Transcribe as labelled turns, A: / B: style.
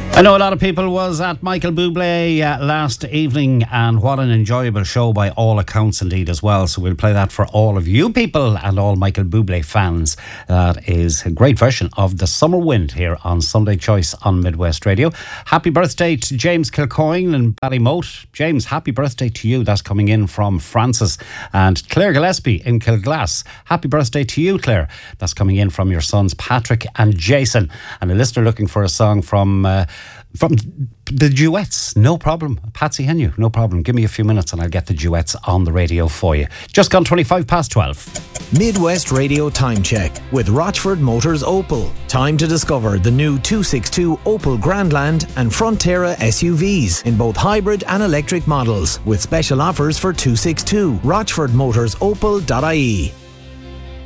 A: I know a lot of people was at Michael Bublé last evening, and what an enjoyable show by all accounts indeed as well. So we'll play that for all of you people and all Michael Bublé fans. That is a great version of The Summer Wind here on Sunday Choice on Midwest Radio. Happy birthday to James Kilcoyne in Ballymote. James, happy birthday to you. That's coming in from Francis. And Claire Gillespie in Kilglass. Happy birthday to you, Claire. That's coming in from your sons Patrick and Jason. And a listener looking for a song from the duets, no problem. Patsy Henry, no problem. Give me a few minutes and I'll get the duets on the radio for you. Just gone 12:25.
B: Midwest Radio Time Check with Rochford Motors Opel. Time to discover the new 262 Opel Grandland and Frontera SUVs in both hybrid and electric models with special offers for 262. RochfordMotorsOpel.ie.